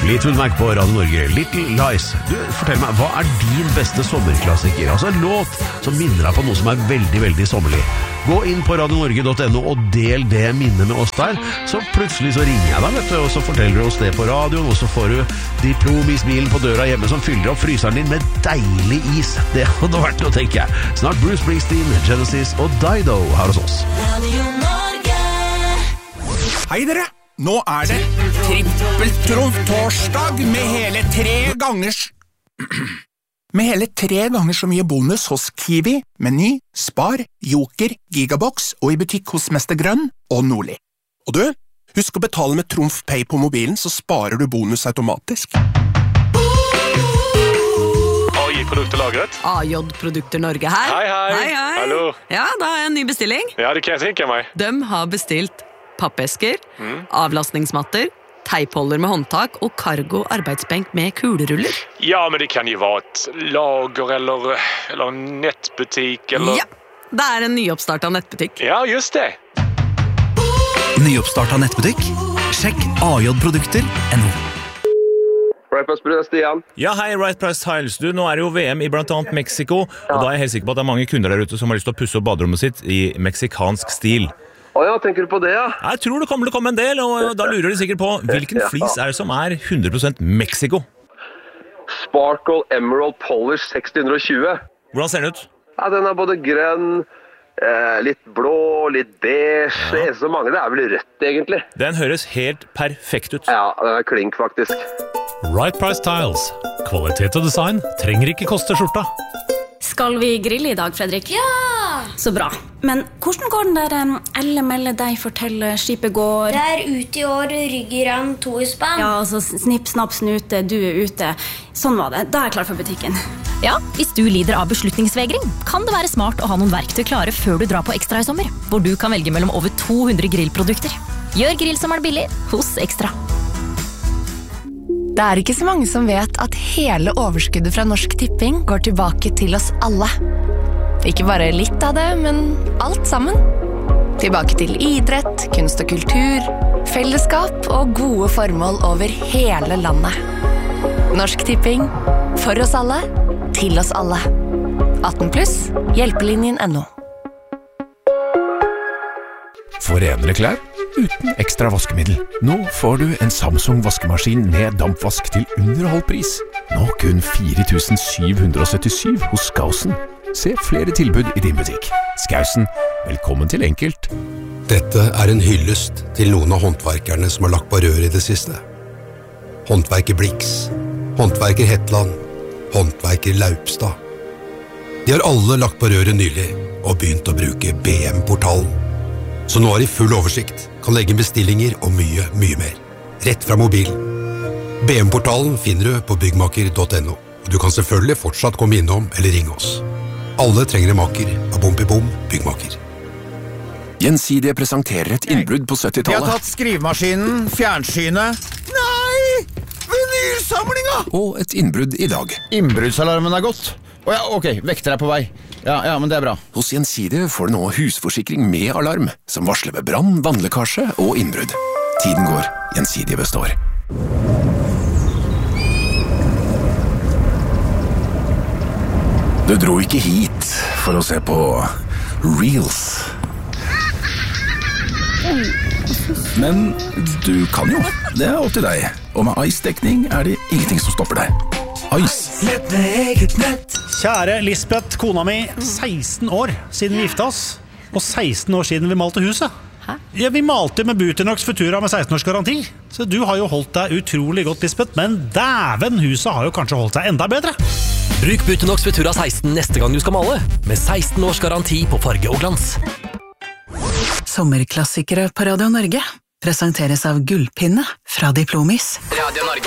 Fleetwood Mac på Radio Norge, Little Lies. Du, fortell meg, hva din beste sommerklassiker? Altså en låt som minner deg på noe som veldig, veldig sommerlig. Gå inn på radionorge.no og del det minnet med oss der. Så plutselig så ringer jeg deg, vet du, og så forteller du oss det på radioen, og så får du Diplomis-bilen på døra hjemme som fyller opp fryseren din med deilig is. Det hadde vært noe, tenker jeg. Snart Bruce Springsteen, Genesis og Dido her hos oss. Hei dere! Nå det trippeltrumf-torsdag med hele 3 ganger så mye bonus hos Kiwi, Meny, Spar, Joker, Gigabox og i butikk hos Mester Grønn og Nordli. Og du, husk å betale med Trumf Pay på mobilen, så sparer du bonus automatisk. AJ-produkter lagret. AJ-produkter Norge her. Hei. Hallo. Ja, da har jeg en ny bestilling. Ja, det kan jeg tenke meg. De har bestilt pappesker, avlastningsmatter, teipholder med håndtak og cargo arbeidsbenk med kuleruller. Ja, men det kan jo være et lager eller en nettbutikk eller... Ja, det en nyoppstartet nettbutikk. Ja, just det. Nyoppstartet nettbutikk? Sjekk AJ-produkter.no. Right Price Brun, Stian. Ja, hei, Right Price Tiles. Du, nå det jo VM i blant annet Mexico, og da jeg helt sikker på at det mange kunder der ute som har lyst til å pusse opp baderommet sitt i meksikansk stil. Ja, tenker du på det, ja? Jeg tror det kommer til å komme en del, og da lurer de sikkert på hvilken flis det som 100% Mexico? Sparkle Emerald Polish 620. Hvordan ser den ut? Ja, den både grønn, litt blå, litt beige. Det så mange, det vel rødt egentlig. Den høres helt perfekt ut. Ja, den klink faktisk. Right Price Tiles. Kvalitet og design trenger ikke koste skjorta. Skal vi grille i dag, Fredrik? Ja! Så bra. Men hvordan går den der Elle melde deg forteller skipet går? Det ute i år, ryggerann, 2 i spann. Ja, altså snipp, snapp, snute, du ute. Sånn var det. Da jeg klar for butikken. Ja, hvis du lider av beslutningsvegring, kan det være smart å ha noen verktøy klare før du drar på Ekstra i sommer, hvor du kan velge mellom over 200 grillprodukter. Gjør grillsommeren billig hos Ekstra. Det ikke så mange som vet at hele overskuddet fra Norsk Tipping går tilbake til oss alle. Ikke bare litt av det, men alt sammen. Tilbake til idrett, kunst og kultur, fellesskap og gode formål over hele landet. Norsk Tipping. For oss alle. Til oss alle. 18+, hjelpelinjen.no. For renere klær uten ekstra vaskemiddel. Nå får du en Samsung vaskemaskin med dampvask til under halv pris. Nå kun 4.777 hos Skausen. Se flere tilbud i din butikk. Skausen, velkommen til enkelt. Dette en hyllest til noen av håndverkerne som har lagt på rør i det siste. Håndverker Blix, håndverker Hetland, håndverker Laupstad. De har alle lagt på røret nylig og begynt å bruke BM-portalen. Så nå de full oversikt, kan legge bestillinger og mye, mye mer. Rett fra mobilen. BM-portalen finner du på byggmaker.no. Og du kan selvfølgelig fortsatt komme innom eller ringe oss. Alle trenger en maker av Bom byggmaker. Gjensidige presenterer et innbrudd på 70-tallet. Vi har tatt skrivemaskinen, fjernsynet. Nei! Vinylsamlinga! Og et innbrudd i dag. Innbruddsalarmen gått. Ok, vekter på vei. Ja, men det bra. Hos Gjensidige får du nå husforsikring med alarm, som varsler ved brann, vannlekkasje og innbrudd. Tiden går, Gjensidige består. Du dro ikke hit for å se på Reels. Men du kan jo. Det opp til deg. Og med Ice-dekning det ingenting som stopper deg. Ice. Nett med eget nett. Kjære Lisbeth, kona mi, 16 år siden vi gifta oss. Og 16 år siden vi malte huset. Hæ? Ja, vi malte med Butenax Futura med 16 års garanti. Så du har jo holdt deg utrolig godt, Lisbeth. Men dæven, huset har jo kanskje holdt seg enda bedre. Bruk Butenax Futura 16 neste gang du skal male, med 16 års garanti på farge og glans. Sommerklassikere på Radio Norge presenteres av Gullpinne fra Diplomis. Radio Norge.